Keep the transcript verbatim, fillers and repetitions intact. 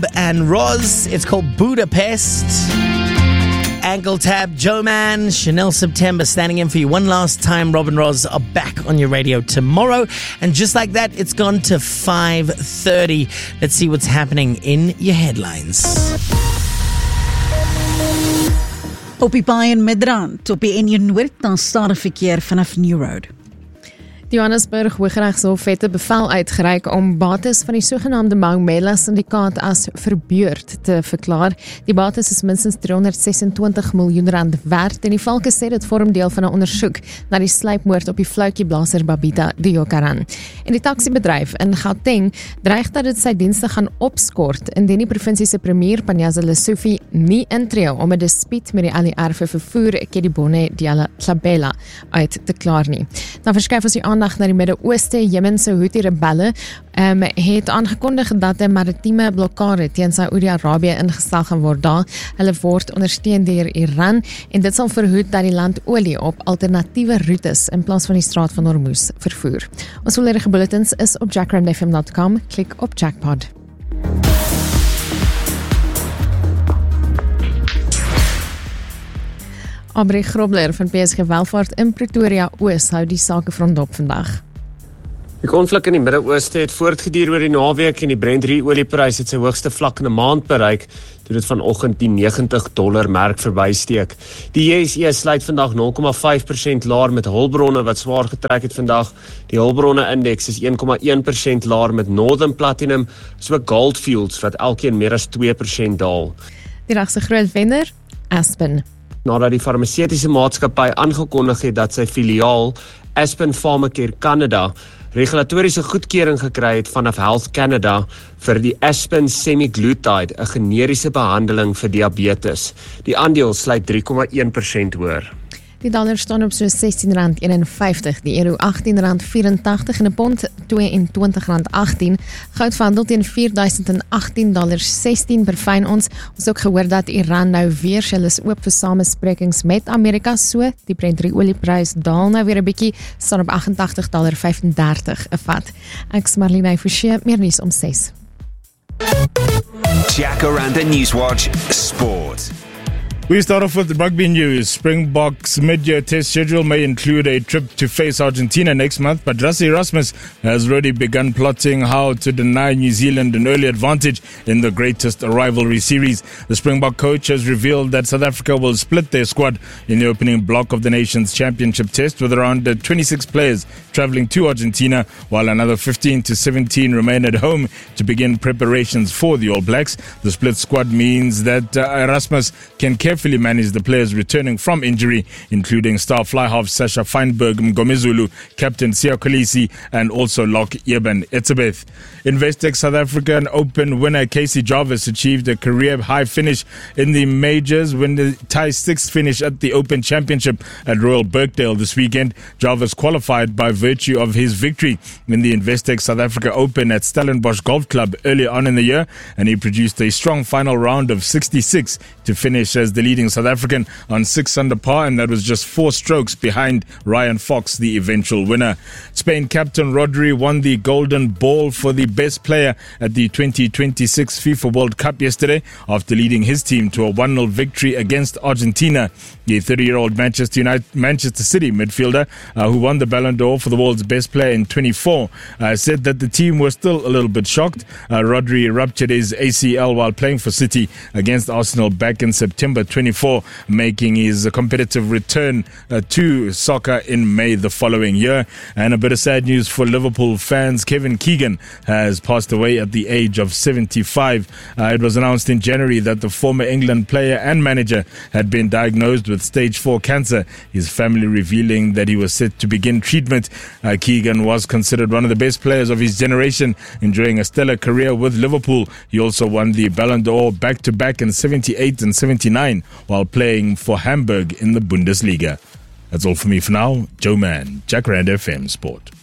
And Roz, it's called Budapest. Ankle Tab, Joe Man, Chanel September standing in for you one last time. Rob and Roz are back on your radio tomorrow. And just like that, it's gone to five thirty. Let's see what's happening in your headlines. Op die paai in Midrand, op die N een Noord, dan stare verkeer vanaf New Road. Die Johannesburg Hooggeregshof het 'n bevel uitgereik om bates van die sogenaamde Maumela syndikaat as verbeurd te verklaar. Die bates is minstens driehonderdses-en-twintig miljoen rand werd en die valke sê dit vorm deel van 'n ondersoek na die sluipmoord op die fluitjieblaser Babita Deokaran. En die taksiebedryf in Gauteng dreig dat dit sy dienste gaan opskort indien die provinsie se premier Panyaza Lesufi nie intree om 'n dispuut met die L E R vir vervoer Kedibone Dialabela uit te klaar nie. Dan verskuif ons die aandag na die Midde-Ooste. Jemen se Houthi-rebelle um, het aangekondig dat 'n maritieme blokkade teen Saudi-Arabië ingestel gaan word daar. Hulle word ondersteun deur Iran en dit sal verhoed dat die land olie op alternatiewe roetes in plaas van die straat van Hormuz vervoer. Ons volledige bulletins is op jack rand f m dot com. Klik op Jackpot. Aubrey Grobler van P S G Welvaart in Pretoria Oos hou die sakefront dop vandag. Die konflik in die Midde-Ooste het voortgeduur oor die naweek en die Brent oliepryse het sy hoogste vlak in 'n maand bereik toe dit vanoggend die negentig dollar merk verbysteek. Die J S E sluit vandag nul komma vyf persent laer met hulpbronne wat swaar getrek het vandag. Die hulpbronne indeks is een komma een persent laer met Northern Platinum, soos Goldfields wat elkeen meer as twee persent daal. Die dag se groot wenner, Aspen. Nadat die farmaseutiese maatskappy aangekondig het dat sy filiaal Aspen Pharmacare Canada regulatoriese goedkeuring gekry het vanaf Health Canada vir die Aspen Semaglutide, 'n generiese behandeling vir diabetes. Die aandeel sluit drie komma een persent hoër. Die dollar staan op so sestien rand eenenvyftig, die euro agttien rand vyerentagtig en 'n pond tweeëntwintig rand agttien. Goud verhandel teen vier duisend agttien dollar sestien per fyn ons. Ons ook gehoor dat Iran nou weer sê hulle is oop vir samesprekings met Amerika, so die Brent olieprys daal nou weer 'n bietjie, staan op agt-en-tagtig dollar vyf-en-dertig 'n vat. Ek's Marlene Forsie, meer nuus om ses. Jacaranda Newswatch Sport. We start off with the rugby news. Springboks mid-year test schedule may include a trip to face Argentina next month, but Rassie Erasmus has already begun plotting how to deny New Zealand an early advantage in the greatest rivalry series. The Springbok coach has revealed that South Africa will split their squad in the opening block of the nation's championship test, with around twenty-six players travelling to Argentina, while another fifteen to seventeen remain at home to begin preparations for the All Blacks. The split squad means that uh, Erasmus can carefully manage the players returning from injury, including star fly half Sasha Feinberg Mgomezulu, captain Siya Kolisi, and also lock Eben Etzebeth. Investec South African Open winner Casey Jarvis achieved a career high finish in the majors when the tie sixth finish at the Open Championship at Royal Birkdale this weekend. Jarvis qualified by virtue of his victory in the Investec South Africa Open at Stellenbosch Golf Club earlier on in the year, and he produced a strong final round of sixty-six to finish as the leading South African on six under par, and that was just four strokes behind Ryan Fox, the eventual winner. Spain captain Rodri won the Golden Ball for the best player at the twenty twenty-six FIFA World Cup yesterday after leading his team to a one nil victory against Argentina. The thirty-year-old Manchester United, Manchester City midfielder uh, who won the Ballon d'Or for the world's best player in twenty-four uh, said that the team was still a little bit shocked. Uh, Rodri ruptured his A C L while playing for City against Arsenal back in September twenty-four, making his competitive return uh, to soccer in May the following year. And a bit of sad news for Liverpool fans. Kevin Keegan has passed away at the age of seventy-five. Uh, it was announced in January that the former England player and manager had been diagnosed with stage four cancer, his family revealing that he was set to begin treatment. Uh, Keegan was considered one of the best players of his generation, enjoying a stellar career with Liverpool. He also won the Ballon d'Or back-to-back in seventy-eight and seventy-nine while playing for Hamburg in the Bundesliga. That's all for me for now. Joe Man, Jacaranda F M Sport.